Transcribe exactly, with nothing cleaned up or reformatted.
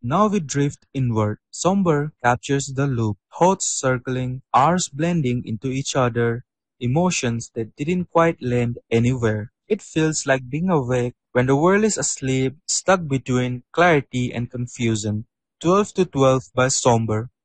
Now we drift inward. Somber captures the loop, thoughts circling, hours blending into each other, emotions that didn't quite land anywhere. It feels like being awake when the world is asleep, stuck between clarity and confusion. twelve to twelve by Somber.